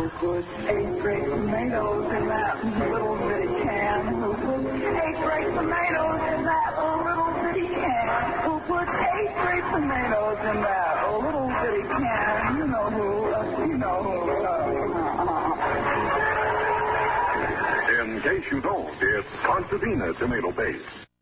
Who put 8 great tomatoes in that little bitty can? Who put 8 great tomatoes in that little bitty can? Who put 8 great tomatoes in that little bitty can? You know who, In case you don't, it's Contadina tomato paste.